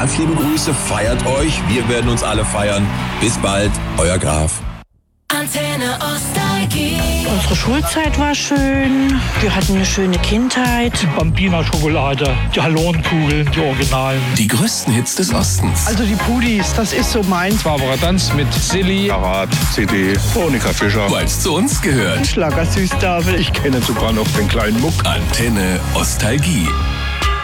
Ganz liebe Grüße, feiert euch. Wir werden uns alle feiern. Bis bald, euer Graf. Antenne Nostalgie. Unsere Schulzeit war schön. Wir hatten eine schöne Kindheit. Die Bambina-Schokolade, die Hallonenkugeln, die Originalen. Die größten Hits des Ostens. Also die Pudis, das ist so meins. Barbara Danz mit Silly, Karat, CD, Monika Fischer. Weil's zu uns gehört. Schlager Süßtafel. Ich kenne sogar noch den kleinen Muck. Antenne Nostalgie.